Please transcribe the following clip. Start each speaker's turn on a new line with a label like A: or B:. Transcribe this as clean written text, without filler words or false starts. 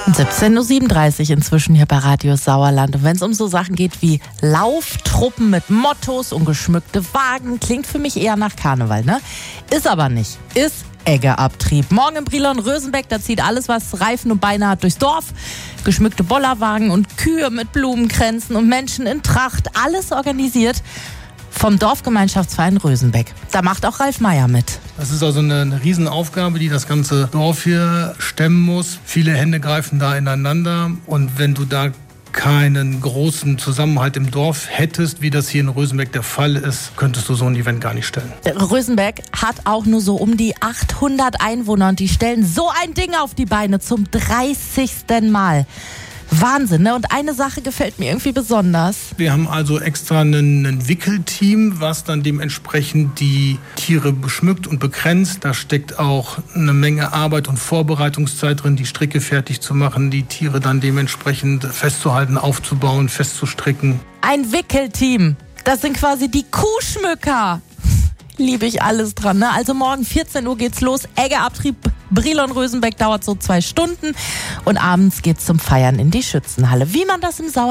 A: 17:37 Uhr inzwischen hier bei Radio Sauerland. Und wenn es um so Sachen geht wie Lauftruppen mit Mottos und geschmückte Wagen, klingt für mich eher nach Karneval, ne? Ist aber nicht. Ist Eggeabtrieb. Morgen in Brilon-Rösenbeck, da zieht alles, was Reifen und Beine hat, durchs Dorf. Geschmückte Bollerwagen und Kühe mit Blumenkränzen und Menschen in Tracht. Alles organisiert vom Dorfgemeinschaftsverein Rösenbeck. Da macht auch Ralf Meyer mit.
B: Das ist also eine Riesenaufgabe, die das ganze Dorf hier stemmen muss. Viele Hände greifen da ineinander. Und wenn du da keinen großen Zusammenhalt im Dorf hättest, wie das hier in Rösenbeck der Fall ist, könntest du so ein Event gar nicht stellen.
A: Rösenbeck hat auch nur so um die 800 Einwohner und die stellen so ein Ding auf die Beine zum 30. Mal. Wahnsinn, ne? Und eine Sache gefällt mir irgendwie besonders.
B: Wir haben also extra ein Wickelteam, was dann dementsprechend die Tiere beschmückt und bekränzt. Da steckt auch eine Menge Arbeit und Vorbereitungszeit drin, die Stricke fertig zu machen, die Tiere dann dementsprechend festzuhalten, aufzubauen, festzustricken.
A: Ein Wickelteam, das sind quasi die Kuhschmücker. Liebe ich alles dran, ne? Also morgen 14 Uhr geht's los. Eggeabtrieb Brilon-Rösenbeck dauert so 2 Stunden. Und abends geht's zum Feiern in die Schützenhalle. Wie man das im